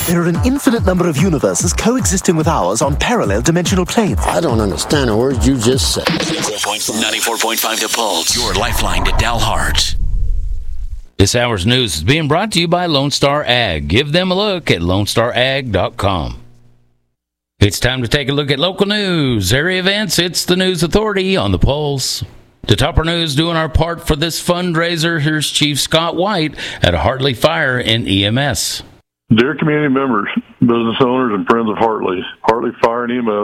There are an infinite number of universes coexisting with ours on parallel dimensional planes. I don't understand a word you just said. 94.5 The Pulse, your lifeline to Dalhart. This hour's news is being brought to you by Lone Star Ag. Give them a look at lonestarag.com. It's time to take a look at local news, area events. It's the News Authority on The Pulse. To top our news, doing our part for this fundraiser, here's Chief Scott White at Hartley Fire and EMS. Dear community members, business owners, and friends of Hartley Fire and EMS